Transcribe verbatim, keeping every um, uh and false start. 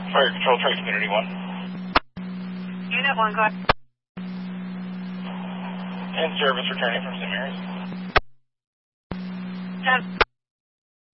Fire Control, Tri Community one. Unit one, go ahead. And service returning from Saint Mary's. ten.